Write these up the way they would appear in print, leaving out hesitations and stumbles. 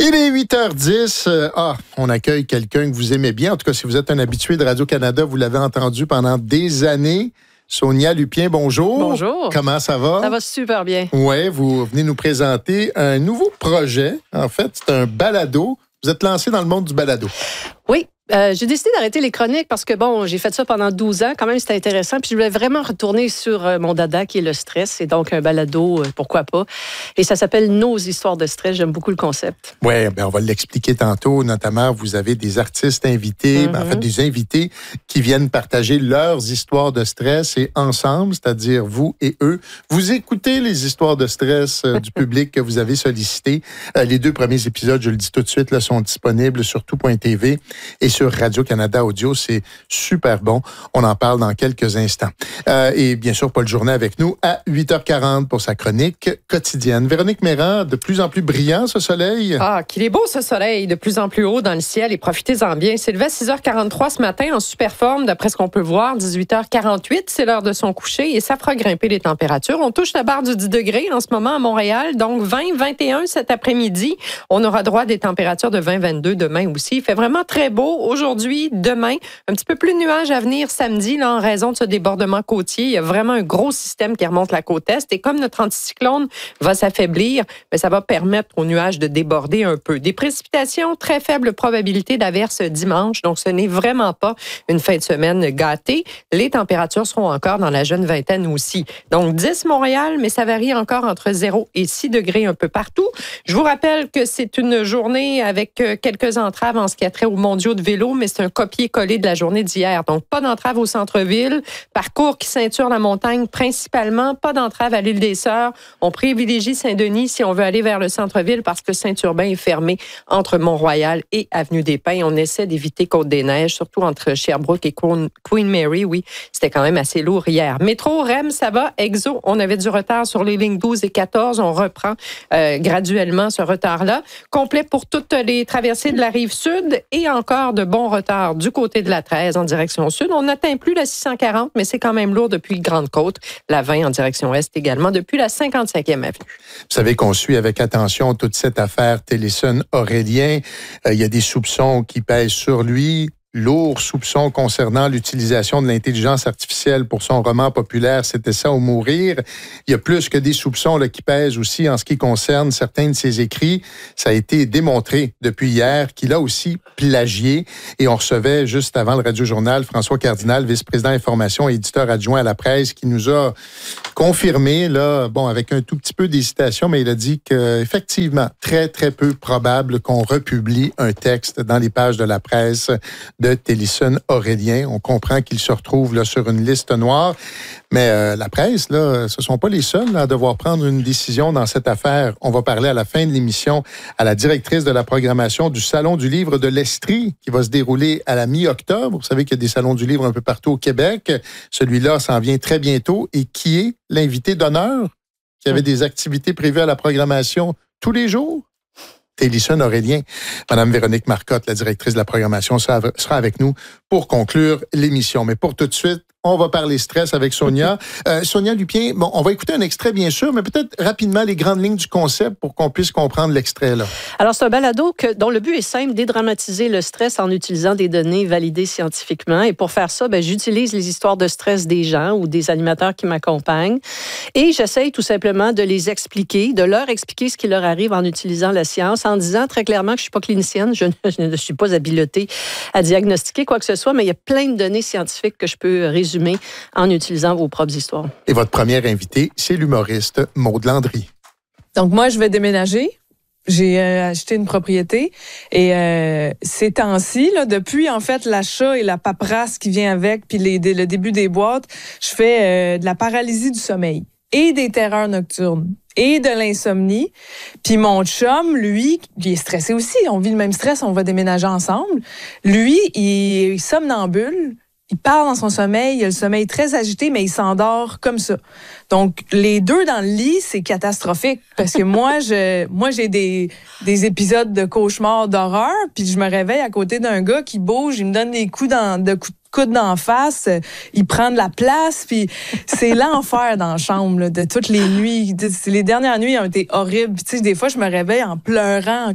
Il est 8h10. On accueille quelqu'un que vous aimez bien. En tout cas, si vous êtes un habitué de Radio-Canada, vous l'avez entendu pendant des années. Sonia Lupien, bonjour. Bonjour. Comment ça va? Ça va super bien. Oui, vous venez nous présenter un nouveau projet. En fait, c'est un balado. Vous êtes lancé dans le monde du balado. Oui. J'ai décidé d'arrêter les chroniques parce que, j'ai fait ça pendant 12 ans. Quand même, c'était intéressant. Puis je voulais vraiment retourner sur mon dada, qui est le stress. Et donc, un balado, pourquoi pas. Et ça s'appelle Nos histoires de stress. J'aime beaucoup le concept. Oui, on va l'expliquer tantôt. Notamment, vous avez des artistes invités, en fait, des invités qui viennent partager leurs histoires de stress. Et ensemble, c'est-à-dire vous et eux, vous écoutez les histoires de stress du public que vous avez sollicité. Les 2 premiers épisodes, je le dis tout de suite, là, sont disponibles sur tout.tv et sur Radio-Canada Audio. C'est super bon. On en parle dans quelques instants. Et bien sûr, Paul Journet avec nous à 8h40 pour sa chronique quotidienne. Véronique Mérand, de plus en plus brillant ce soleil. Ah, qu'il est beau ce soleil, de plus en plus haut dans le ciel et profitez-en bien. C'est levé à 6h43 ce matin en super forme, d'après ce qu'on peut voir. 18h48, c'est l'heure de son coucher et ça fera grimper les températures. On touche la barre du 10 degrés en ce moment à Montréal, donc 20, 21 cet après-midi. On aura droit à des températures de 20, 22 demain aussi. Il fait vraiment très beau. Aujourd'hui, demain, un petit peu plus de nuages à venir samedi là, en raison de ce débordement côtier. Il y a vraiment un gros système qui remonte la côte est. Et comme notre anticyclone va s'affaiblir, ça va permettre aux nuages de déborder un peu. Des précipitations, très faible probabilité d'averse dimanche. Donc, ce n'est vraiment pas une fin de semaine gâtée. Les températures seront encore dans la jeune vingtaine aussi. Donc, 10 Montréal, mais ça varie encore entre 0 et 6 degrés un peu partout. Je vous rappelle que c'est une journée avec quelques entraves en ce qui a trait aux mondiaux de vélo, mais c'est un copier-coller de la journée d'hier. Donc, pas d'entrave au centre-ville, parcours qui ceinture la montagne principalement, pas d'entrave à l'île des Sœurs. On privilégie Saint-Denis si on veut aller vers le centre-ville parce que Saint-Urbain est fermé entre Mont-Royal et Avenue des Pins. On essaie d'éviter Côte-des-Neiges, surtout entre Sherbrooke et Queen Mary. Oui, c'était quand même assez lourd hier. Métro, REM, ça va. Exo, on avait du retard sur les lignes 12 et 14. On reprend graduellement ce retard-là. Complet pour toutes les traversées de la rive sud et encore de bons retards du côté de la 13 en direction sud. On n'atteint plus la 640, mais c'est quand même lourd depuis Grande-Côte. La 20 en direction est également depuis la 55e avenue. Vous savez qu'on suit avec attention toute cette affaire Téléson-Aurélien. Il y a des soupçons qui pèsent sur lui. Lourds soupçons concernant l'utilisation de l'intelligence artificielle pour son roman populaire « C'était ça ou mourir ». Il y a plus que des soupçons là, qui pèsent aussi en ce qui concerne certains de ses écrits. Ça a été démontré depuis hier qu'il a aussi plagié. Et on recevait juste avant le Radio-Journal François Cardinal, vice-président information et éditeur adjoint à la presse, qui nous a confirmé, là, avec un tout petit peu d'hésitation, mais il a dit qu'effectivement, très, très peu probable qu'on republie un texte dans les pages de la presse de Téléson-Aurélien. On comprend qu'il se retrouve là, sur une liste noire. Mais la presse, là, ce ne sont pas les seuls là, à devoir prendre une décision dans cette affaire. On va parler à la fin de l'émission à la directrice de la programmation du Salon du livre de l'Estrie qui va se dérouler à la mi-octobre. Vous savez qu'il y a des salons du livre un peu partout au Québec. Celui-là s'en vient très bientôt. Et qui est l'invité d'honneur qui avait des activités prévues à la programmation tous les jours? Téléson-Aurélien. Madame Véronique Marcotte, la directrice de la programmation, sera avec nous pour conclure l'émission. Mais pour tout de suite, on va parler stress avec Sonia. Sonia Lupien, on va écouter un extrait, bien sûr, mais peut-être rapidement les grandes lignes du concept pour qu'on puisse comprendre l'extrait, là. Alors, c'est un balado dont le but est simple, dédramatiser le stress en utilisant des données validées scientifiquement. Et pour faire ça, j'utilise les histoires de stress des gens ou des animateurs qui m'accompagnent. Et j'essaye tout simplement de les expliquer, de leur expliquer ce qui leur arrive en utilisant la science, en disant très clairement que je ne suis pas clinicienne, je ne suis pas habilitée à diagnostiquer quoi que ce soit, mais il y a plein de données scientifiques que je peux résumer en utilisant vos propres histoires. Et votre première invitée, c'est l'humoriste Maude Landry. Donc moi, je vais déménager. J'ai acheté une propriété et ces temps-ci, là, depuis en fait l'achat et la paperasse qui vient avec, puis le début des boîtes, je fais de la paralysie du sommeil et des terreurs nocturnes et de l'insomnie. Puis mon chum, lui, il est stressé aussi. On vit le même stress, on va déménager ensemble. Lui, il est somnambule. Il part dans son sommeil, il a le sommeil très agité, mais il s'endort comme ça. Donc, les deux dans le lit, c'est catastrophique. Parce que moi, j'ai des épisodes de cauchemars d'horreur, puis je me réveille à côté d'un gars qui bouge, il me donne des coups de coude d'en face, il prend de la place, puis c'est l'enfer dans la chambre, là, de toutes les nuits. Les dernières nuits ont été horribles. Tu sais, des fois, je me réveille en pleurant.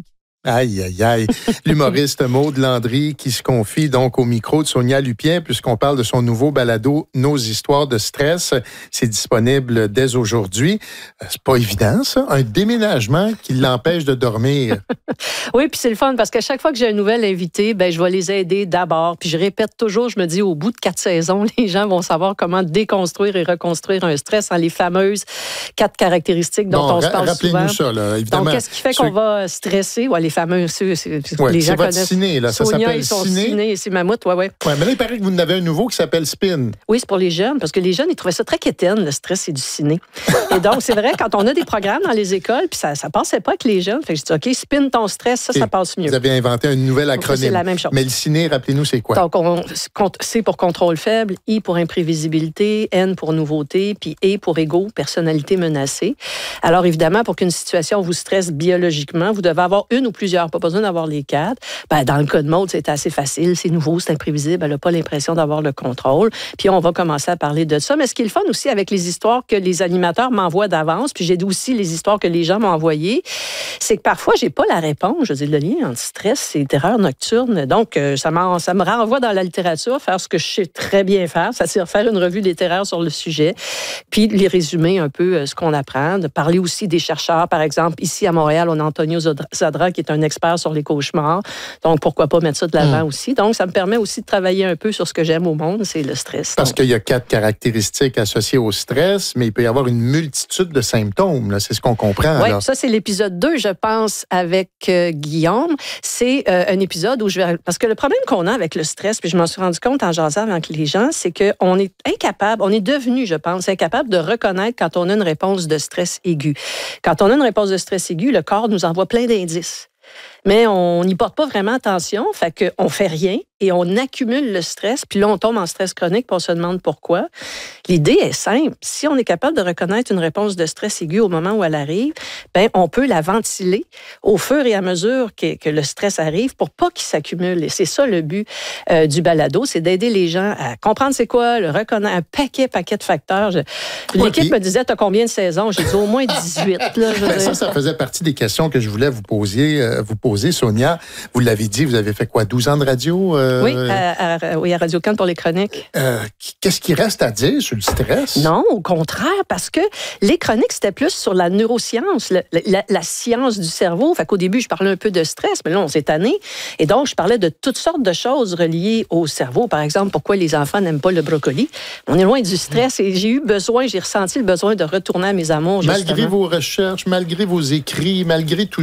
Aïe, aïe, aïe. L'humoriste Maude Landry qui se confie donc au micro de Sonia Lupien puisqu'on parle de son nouveau balado « Nos histoires de stress ». C'est disponible dès aujourd'hui. C'est pas évident, ça. Un déménagement qui l'empêche de dormir. Oui, puis c'est le fun parce qu'à chaque fois que j'ai un nouvel invité, je vais les aider d'abord. Puis je répète toujours, je me dis, au bout de 4 saisons, les gens vont savoir comment déconstruire et reconstruire un stress en les fameuses 4 caractéristiques dont on se parle souvent. Rappelez-nous ça, là, évidemment. Donc, qu'est-ce qui fait qu'on va stresser? Ouais, les fameux, les gens votre connaissent. ciné, là. Ça Sonia s'appelle et son ciné. ciné et ses mammouths, ouais. Ouais, mais là, il paraît que vous en avez un nouveau qui s'appelle Spin. Oui, c'est pour les jeunes, parce que les jeunes, ils trouvaient ça très quétaine, le stress et du ciné. Et donc, c'est vrai, quand on a des programmes dans les écoles, puis ça passait pas avec les jeunes, fait que je dis, OK, spin ton stress, ça passe mieux. Vous avez inventé un nouvel acronyme. C'est la même chose. Mais le ciné, rappelez-nous, c'est quoi? Donc, C pour contrôle faible, I pour imprévisibilité, N pour nouveauté, puis E pour égo, personnalité menacée. Alors, évidemment, pour qu'une situation vous stresse biologiquement, vous devez avoir une ou plusieurs, pas besoin d'avoir les 4. Dans le cas de Maude, c'est assez facile, c'est nouveau, c'est imprévisible, elle n'a pas l'impression d'avoir le contrôle. Puis on va commencer à parler de ça. Mais ce qui est le fun aussi avec les histoires que les animateurs m'envoient d'avance, puis j'ai aussi les histoires que les gens m'ont envoyées, c'est que parfois, j'ai pas la réponse. Je dis, le lien entre stress et terreur nocturne. Donc, ça me renvoie dans la littérature, faire ce que je sais très bien faire, c'est-à-dire faire une revue littéraire sur le sujet, puis les résumer un peu ce qu'on apprend, de parler aussi des chercheurs. Par exemple, ici à Montréal, on a Antonio Zadra, qui est un expert sur les cauchemars. Donc, pourquoi pas mettre ça de l'avant aussi. Donc, ça me permet aussi de travailler un peu sur ce que j'aime au monde, c'est le stress. Parce qu'il y a 4 caractéristiques associées au stress, mais il peut y avoir une multitude de symptômes. Là. C'est ce qu'on comprend. Oui, ça, c'est l'épisode 2, je pense, avec Guillaume. C'est un épisode où parce que le problème qu'on a avec le stress, puis je m'en suis rendu compte en jasant avec les gens, c'est qu'on est incapable, on est devenu, je pense, incapable de reconnaître quand on a une réponse de stress aigu. Quand on a une réponse de stress aigu, le corps nous envoie plein d'indices. Mais on n'y porte pas vraiment attention, fait qu'on fait rien et on accumule le stress, puis là, on tombe en stress chronique, puis on se demande pourquoi. L'idée est simple. Si on est capable de reconnaître une réponse de stress aigu au moment où elle arrive, on peut la ventiler au fur et à mesure que le stress arrive pour pas qu'il s'accumule. Et c'est ça le but du balado, c'est d'aider les gens à comprendre c'est quoi, le reconnaître, un paquet de facteurs. L'équipe me disait, t'as combien de saisons? J'ai dit au moins 18. Là, ça faisait partie des questions que je voulais vous poser, Sonia. Vous l'avez dit, vous avez fait quoi, 12 ans de radio? Oui, à Radio-Can pour les chroniques. Qu'est-ce qui reste à dire sur le stress? Non, au contraire, parce que les chroniques, c'était plus sur la neuroscience, la science du cerveau. Fait qu'au début, je parlais un peu de stress, mais là, on s'est tanné. Et donc, je parlais de toutes sortes de choses reliées au cerveau. Par exemple, pourquoi les enfants n'aiment pas le brocoli. On est loin du stress et j'ai ressenti le besoin de retourner à mes amours. Malgré vos recherches, malgré vos écrits, malgré tout